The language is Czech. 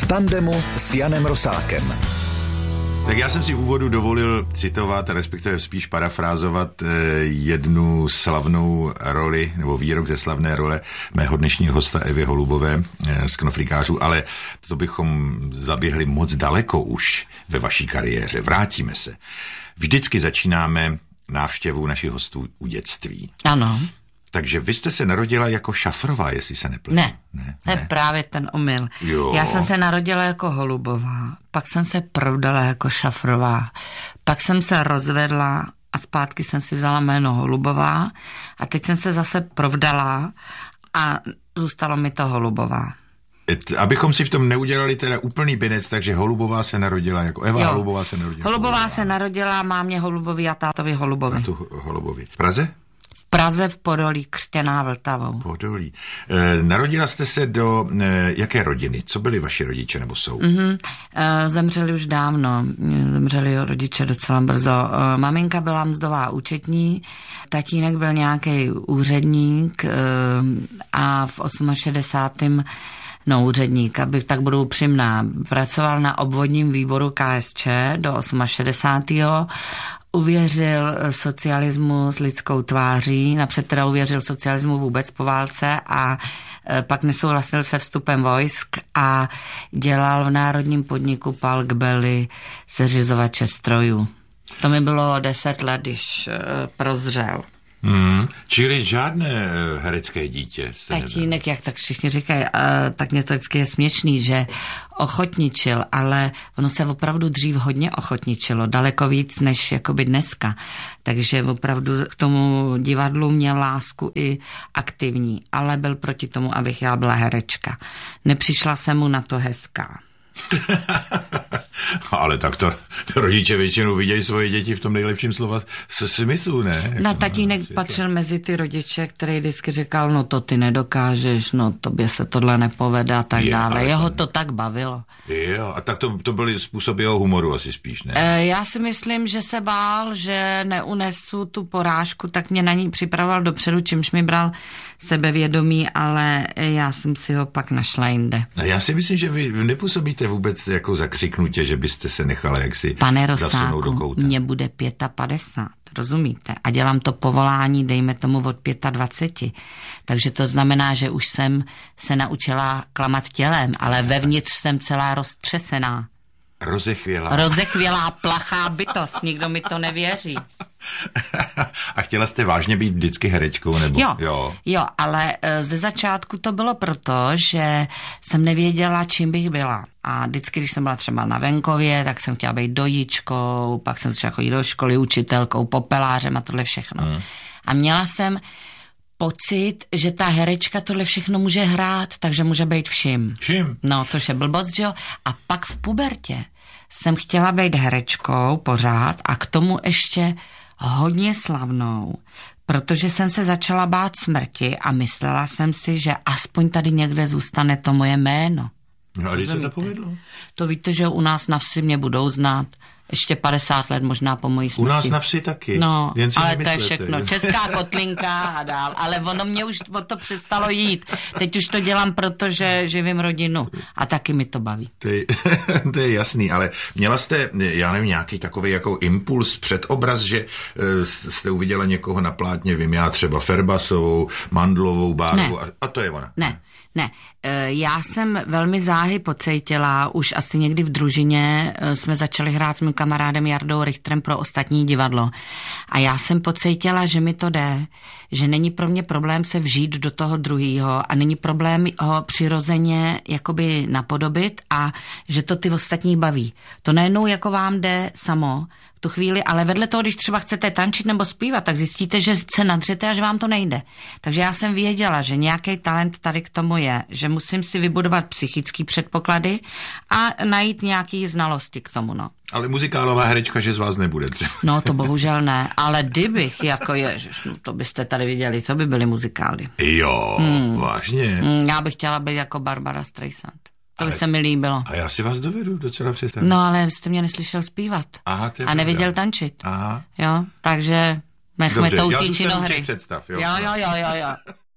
tandemu s Janem Rosákem. Tak já jsem si v úvodu dovolil citovat, respektive spíš parafrázovat jednu slavnou roli, nebo výrok ze slavné role mého dnešního hosta Evy Holubové z Knoflíkářů, ale to bychom zaběhli moc daleko už ve vaší kariéře. Vrátíme se. Vždycky začínáme návštěvu našich hostů u dětství. Ano. Takže vy jste se narodila jako Šafrová, jestli se nepletu. Ne. To je právě ten omyl. Jo. Já jsem se narodila jako Holubová, pak jsem se provdala jako Šafrová, pak jsem se rozvedla a zpátky jsem si vzala jméno Holubová a teď jsem se zase provdala a zůstalo mi to Holubová. Abychom si v tom neudělali teda úplný binec, takže Holubová se narodila jako Eva Holubová se narodila. Holubová se narodila mámě Holubovi a tátovi Holubovi. Tátu Holubovi. V Praze? V Praze v Podolí, křtěná Vltavou. Podolí. Narodila jste se do jaké rodiny? Co byli vaši rodiče nebo jsou? Zemřeli už dávno. Zemřeli rodiče docela brzo. Maminka byla mzdová účetní, tatínek byl nějaký úředník a v 68. úředník, abych tak budu upřímná. Pracoval na obvodním výboru KSČ do 68. Uvěřil socialismu s lidskou tváří, napřed teda uvěřil socialismu vůbec po válce a pak nesouhlasil se vstupem vojsk a dělal v národním podniku Palk Belly seřizovače strojů. To mi bylo 10 let, když prozřel. Čili žádné herecké dítě. Tatínek, jak tak všichni říkají, tak mě to vždycky je směšný, že ochotničil, ale ono se opravdu dřív hodně ochotničilo, daleko víc než jakoby dneska. Takže opravdu k tomu divadlu měl lásku i aktivní, ale byl proti tomu, abych já byla herečka. Nepřišla jsem mu na to hezká. Ale tak to rodiče většinou vidějí svoje děti v tom nejlepším slova smyslu, ne? No, tatínek patřil mezi ty rodiče, který vždycky říkal, no to ty nedokážeš, no tobě se tohle nepovede a tak dále. Jeho to tak bavilo. Jo, a tak to byly způsoby jeho humoru asi spíš, ne? Já si myslím, že se bál, že neunesu tu porážku, tak mě na ní připravoval dopředu, čímž mi bral sebevědomí, ale já jsem si ho pak našla jinde. No, já si myslím, že vy nepůsobíte vůbec jako zakřiknutě, že byste se nechala jaksi zasunout do kouta. Mně bude 55, rozumíte? A dělám to povolání, dejme tomu od 25. Takže to znamená, že už jsem se naučila klamat tělem, ale vevnitř jsem celá roztřesená. Rozechvělá plachá bytost, nikdo mi to nevěří. A chtěla jste vážně být vždycky herečkou? Nebo? Jo, ale ze začátku to bylo proto, že jsem nevěděla, čím bych byla. A vždycky, když jsem byla třeba na venkově, tak jsem chtěla být dojičkou, pak jsem začala chodit do školy, učitelkou, popelářem a tohle všechno. A měla jsem pocit, že ta herečka tohle všechno může hrát, takže může být vším. No, což je blbost, že jo? A pak v pubertě jsem chtěla být herečkou pořád a k tomu ještě hodně slavnou, protože jsem se začala bát smrti a myslela jsem si, že aspoň tady někde zůstane to moje jméno. No a když se to povedlo? To víte, že u nás na vsi mě budou znát ještě 50 let možná po mojí smrti. U nás na vsi taky. No, ale to je všechno. Česká Kotlinka a dál. Ale ono mě už o to přestalo jít. Teď už to dělám, protože živím rodinu. A taky mi to baví. To je jasný, ale měla jste, já nevím, nějaký takový jako impuls, předobraz, že jste uviděla někoho na plátně, vím já, třeba Ferbasovou, Mandlovou, Bárovou a to je ona. Ne, já jsem velmi záhy pocítila, už asi někdy v družině jsme začali hrát s mým kamarádem Jardou Richterem pro Ostatní divadlo. A já jsem pocítila, že mi to jde, že není pro mě problém se vžít do toho druhýho a není problém ho přirozeně jakoby napodobit a že to ty ostatní baví. To najednou jako vám jde samo v tu chvíli, ale vedle toho, když třeba chcete tančit nebo zpívat, tak zjistíte, že se nadřete a že vám to nejde. Takže já jsem věděla, že nějaký talent tady k tomu je, že musím si vybudovat psychický předpoklady a najít nějaký znalosti k tomu, no. Ale muzikálová herečka, že z vás nebude třeba. No to bohužel ne, ale kdybych, jako ježiš, no to byste tady viděli, co by byly muzikály. Jo, vážně. Já bych chtěla být jako Barbara Streisand. To by se mi líbilo. A já si vás dovedu docela představit. No ale jste mě neslyšel zpívat. Aha, a nevěděl tančit. Aha. Jo, takže nechme to utíči do hry. Představ, jo. Jo.